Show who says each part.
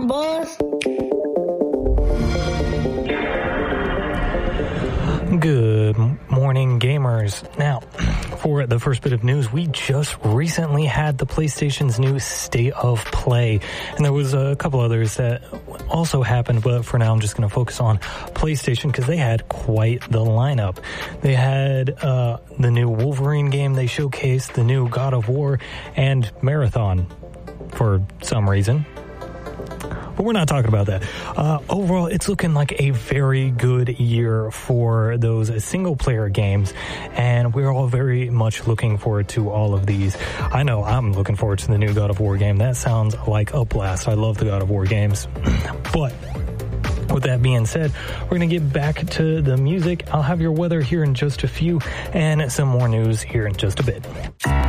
Speaker 1: I'm Buzz.
Speaker 2: Good morning, gamers. Now, for the first bit of news, we just recently had the PlayStation's new State of Play, and there was a couple others that also happened, but for now I'm just going to focus on PlayStation because they had quite the lineup. They had the new Wolverine game, they showcased the new God of War, and Marathon for some reason. But we're not talking about that. Overall, it's looking like a very good year for those single-player games, and we're all very much looking forward to all of these. I know I'm looking forward to the new God of War game. That sounds like a blast. I love the God of War games. But with that being said, we're going to get back to the music. I'll have your weather here in just a few, and some more news here in just a bit.